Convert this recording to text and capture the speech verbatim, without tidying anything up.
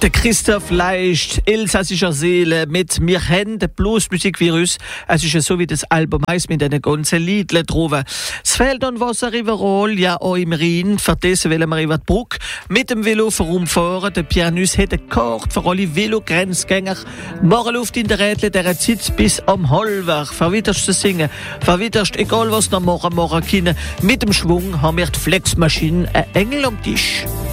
Der Christoph Leicht, elsässischer Seele, mit «Wir haben den Bluesmusikvirus». Es ist ja so wie das Album heisst, mit diesen ganzen Liedern drauf. Es fehlt dann Wasser überall, ja auch im Rhein. Für das wollen wir über die Brücke mit dem Velo herumfahren. Der Pianus hat eine Karte für alle Velo-Grenzgänger. Morgen Luft in der Rädle, der Zeit bis am Halbwerk. Verwitterst zu singen, verwitterst, egal was noch machen, machen können. Mit dem Schwung haben wir die Flexmaschine, ein Engel am Tisch.